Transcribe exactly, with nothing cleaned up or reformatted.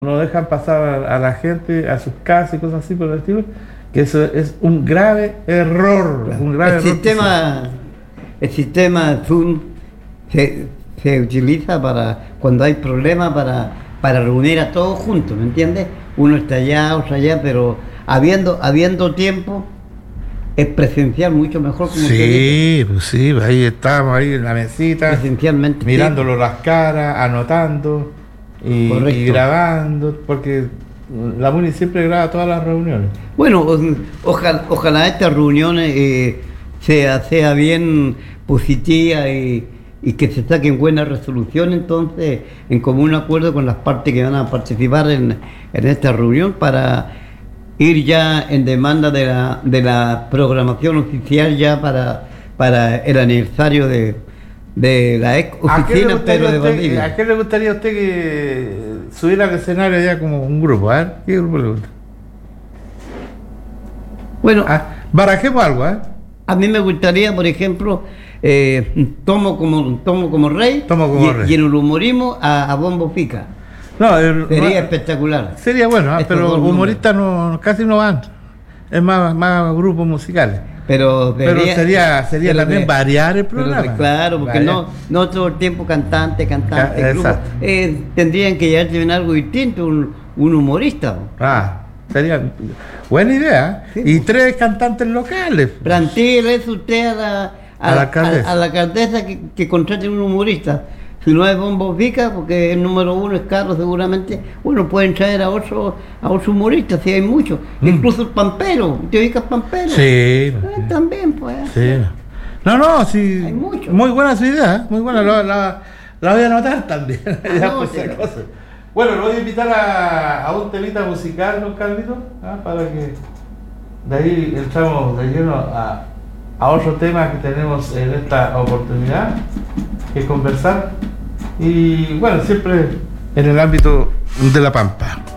no dejan pasar a, a la gente a sus casas y cosas así por el estilo, que eso es un grave error. Claro. Un grave el, error sistema, el sistema Zoom se, se utiliza para cuando hay problemas para, para reunir a todos juntos, ¿me entiendes? Uno está allá, otro allá, pero habiendo, habiendo tiempo es presencial mucho mejor. Como sí, pues sí, ahí estamos, ahí en la mesita, presencialmente, mirándolo sí. las caras, anotando y, y grabando, porque la MUNI siempre graba todas las reuniones. Bueno, ojalá, ojalá estas reuniones eh, sea, sea bien positiva y, y que se saquen buenas resoluciones, entonces, en común acuerdo con las partes que van a participar en, en esta reunión para ir ya en demanda de la, de la programación oficial ya para, para el aniversario de, de la ex oficina, pero de Valdivia. ¿A qué le gustaría a usted que subiera al escenario ya como un grupo? A ver, ¿qué grupo le gusta? Bueno, ah, barajemos algo, ¿eh? A mí me gustaría, por ejemplo, eh, tomo como tomo como rey, tomo como y, rey. y en el humorismo a, a Bombo Fica. No, el, sería no, espectacular. Sería bueno, ¿eh? Pero humoristas no, casi no van. Es más, más grupos musicales. Pero, debería, pero sería sería pero también de, variar el programa. Pero, claro, porque variar. no no todo el tiempo cantante, cantante. Ca grupo, eh, tendrían que ya tener algo distinto, un, un humorista. Ah, sería buena idea. Sí, y pues. Tres cantantes locales. Plantíele eso usted a la, a, a la alcaldesa, a, a la alcaldesa que, que contrate un humorista. Si no es Bombo Fica, porque el número uno es caro, seguramente, bueno, pueden traer a otros a otro humoristas, si hay muchos. Mm. Incluso el Pampero, ¿te ubicas Pampero? Sí. Eh, también, pues. Sí. No, no, sí. Hay muchos. Muy buena su idea, muy buena, la, la, la voy a anotar también. ya, no, pues, sí, cosa. Bueno, lo voy a invitar a, a un temita musical, don Carlito, ¿ah? Para que de ahí entramos de lleno a, a otro tema que tenemos en esta oportunidad, que es conversar. Y bueno, siempre en el ámbito de La Pampa.